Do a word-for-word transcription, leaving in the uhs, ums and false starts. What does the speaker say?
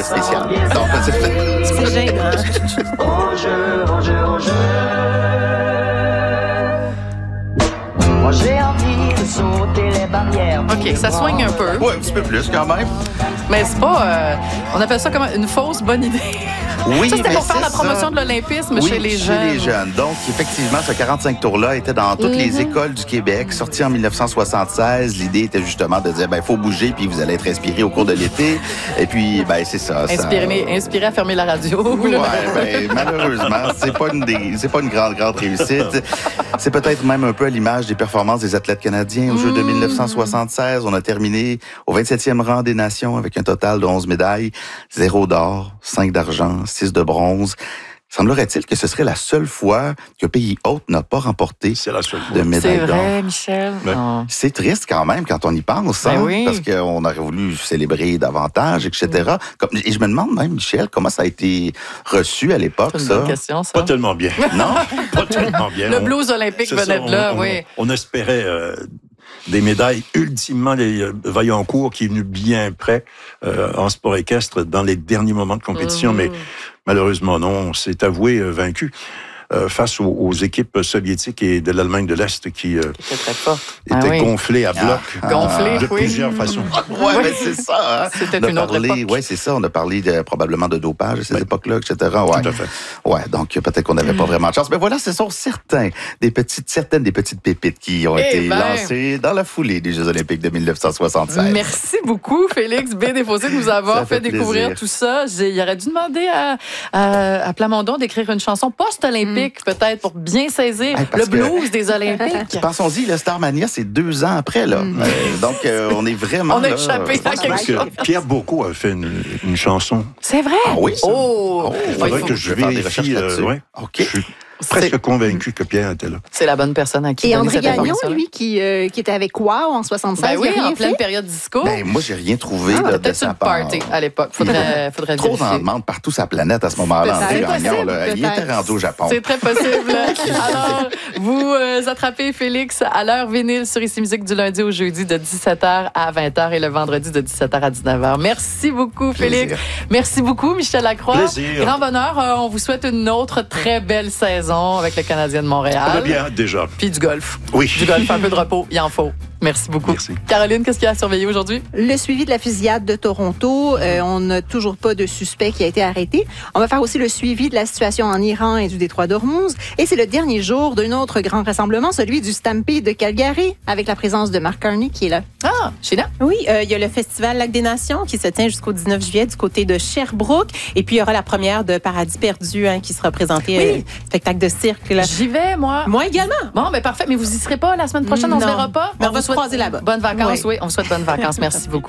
très spécial. Donc, c'est... C'est gênant. Au jeu, au jeu, au jeu. Moi j'ai envie de sauter les barrières. OK, ça soigne un peu. Ouais, un petit peu plus quand même. Mais c'est pas... Euh, on appelle ça comme une fausse bonne idée. Oui, ça, c'était mais pour faire c'est la promotion ça. de l'olympisme Oui, chez les chez jeunes. les jeunes. Donc, effectivement, ce quarante-cinq tours-là était dans toutes Mm-hmm. les écoles du Québec, sorti en dix-neuf cent soixante-seize. L'idée était justement de dire, ben, il faut bouger, puis vous allez être inspiré au cours de l'été. Et puis, ben, c'est ça. ça... Inspiré, inspiré à fermer la radio. Ouais, ben, malheureusement, c'est pas une des, c'est pas une grande, grande réussite. C'est peut-être même un peu à l'image des performances des athlètes canadiens. Au Jeux de dix-neuf cent soixante-seize, on a terminé au vingt-septième rang des nations avec un total de onze médailles, zéro d'or, cinq d'argent, six de bronze. Semblerait-il que ce serait la seule fois qu'un pays hôte n'a pas remporté C'est la seule fois. de médaille C'est d'or. vrai, Michel. Ouais. Non. C'est triste quand même quand on y pense, hein, Ben oui. parce qu'on aurait voulu célébrer davantage, et cetera. Comme, et je me demande même, Michel, comment ça a été reçu à l'époque, C'est une ça? bonne question, ça. Pas tellement bien. Non? Pas tellement bien. Le On- blues olympique c'est venait ça, de là, on, oui. On, on espérait euh, des médailles. Ultimement, les euh, Vaillancourt qui est venu bien près euh, en sport équestre dans les derniers moments de compétition, Mhm. mais malheureusement non, on s'est avoué euh, vaincu euh, face aux, aux équipes soviétiques et de l'Allemagne de l'Est qui euh, C'était très fort. étaient Ah oui. gonflées à bloc Ah. Gonflées, de oui. plusieurs façons. Ouais, mais c'est ça. Hein? C'était On a une autre parlé, époque. ouais, c'est ça. On a parlé de, probablement de dopage à ces Ouais. époques-là, et cetera. Ouais. Tout à fait. Ouais, donc peut-être qu'on n'avait pas vraiment de chance. Mais voilà, ce sont certains des petites, certaines des petites pépites qui ont Eh été ben. lancées dans la foulée des Jeux olympiques de dix-neuf cent soixante-seize. Merci beaucoup, Félix B. Desfossés, de nous avoir Ça fait, fait découvrir plaisir. tout ça. J'ai- Il aurait dû demander à, à, à Plamondon d'écrire une chanson post-olympique, peut-être, pour bien saisir Hey, parce le blues des Olympiques. Pensons-y, le Starmania, c'est deux ans après, là. Euh, donc, euh, on est vraiment. On a là, échappé je pense à quelque que- Parce que Pierre Beaucot a fait une, une chanson. C'est vrai? Ah oui, ça? Oh! Oh, Il Ouais, faudrait faut- que je je vais faire des recherches vérifie. là-dessus. ouais. OK. Je suis C'est- presque convaincu que Pierre était là. C'est la bonne personne à qui Et donner André cette Gagnon, information-là. lui, qui, euh, qui était avec Wow en soixante-seize, Ben oui, il a rien en pleine fait? période disco. Ben, moi, j'ai rien trouvé Ah, là, de peut-être sa une part. party à l'époque. Faudrait, faudrait Trop vérifier. en demande partout sur la planète à ce moment-là, André Peut-être. Gagnon. là. Possible, Il était peut-être. rendu au Japon. C'est très possible. Alors, vous euh, attrapez Félix à l'heure vinyle sur Ici Musique du lundi au jeudi de dix-sept heures à vingt heures et le vendredi de dix-sept heures à dix-neuf heures. Merci beaucoup, Plaisir. Félix. Merci beaucoup, Michel Lacroix. Plaisir. Grand bonheur. Euh, on vous souhaite une autre très belle saison avec le Canadien de Montréal. Très bien, déjà. Puis du golf. Oui. Du golf, un peu de repos, il en faut. Merci beaucoup. Merci. Caroline, qu'est-ce qu'il y a à surveiller aujourd'hui? Le suivi de la fusillade de Toronto. Euh, on n'a toujours pas de suspect qui a été arrêté. On va faire aussi le suivi de la situation en Iran et du détroit d'Ormuz. Et c'est le dernier jour d'un autre grand rassemblement, celui du Stampede de Calgary, avec la présence de Mark Carney qui est là. Ah, Sheila? Oui, euh, il y a le Festival Lac des Nations qui se tient jusqu'au dix-neuf juillet du côté de Sherbrooke. Et puis, il y aura la première de Paradis perdu hein, qui sera présentée. Oui. euh, spectacle de cirque. Là. J'y vais, moi. Moi également. Bon, ben parfait. Mais vous y serez pas la semaine prochaine, on se Non. verra pas? Mais on va vous se souhaite croiser là-bas. Bonnes vacances, Oui. oui. On vous souhaite bonnes vacances. Merci beaucoup.